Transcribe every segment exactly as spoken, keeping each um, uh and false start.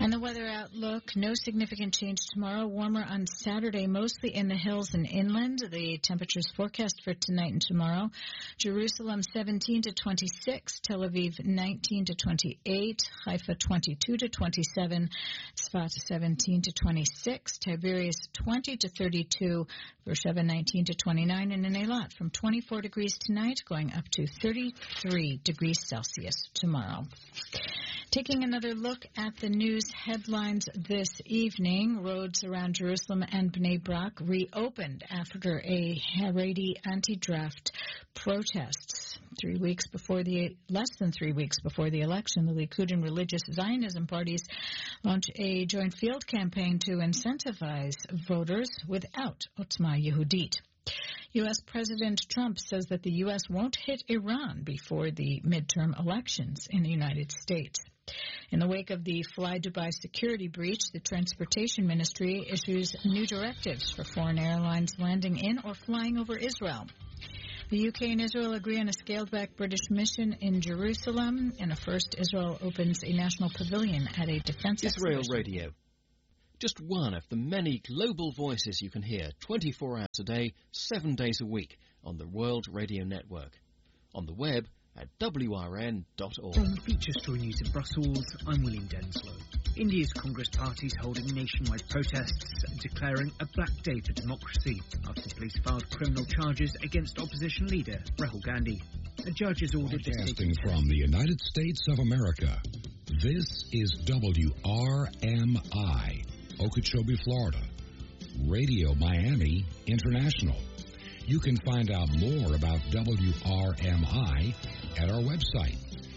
And the weather outlook, no significant change tomorrow. Warmer on Saturday, mostly in the hills and inland. The temperatures forecast for tonight and tomorrow. Jerusalem seventeen to twenty-six, Tel Aviv nineteen to twenty-eight, Haifa twenty-two to twenty-seven, Tzfat seventeen to twenty-six, Tiberias twenty to thirty-two, Beersheba nineteen to twenty-nine, and in Eilat from twenty-four degrees tonight going up to thirty-three degrees Celsius tomorrow. Taking another look at the news headlines this evening, roads around Jerusalem and Bnei Brak reopened after a Haredi anti-draft protests. Three weeks before the, less than three weeks before the election, the Likud and religious Zionism parties launched a joint field campaign to incentivize voters without Otzma Yehudit. U S. President Trump says that the U S won't hit Iran before the midterm elections in the United States. In the wake of the Fly Dubai security breach, the Transportation Ministry issues new directives for foreign airlines landing in or flying over Israel. The U K and Israel agree on a scaled-back British mission in Jerusalem. In a first, Israel opens a national pavilion at a defense Israel exhibition. Radio. Just one of the many global voices you can hear twenty-four hours a day, seven days a week on the World Radio Network. On the web at W R N dot org. From Feature Story News in Brussels, I'm William Denslow. India's Congress party is holding nationwide protests declaring a black day for democracy after police filed criminal charges against opposition leader Rahul Gandhi. A judge has ordered the Broadcasting from the United States of America, this is W R M I, Okeechobee, Florida, Radio Miami International. You can find out more about W R M I at our website,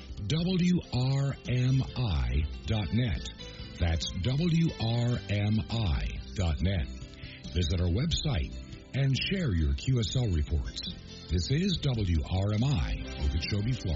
W R M I dot net. That's W R M I dot net. Visit our website and share your Q S L reports. This is W R M I, Okeechobee, Florida.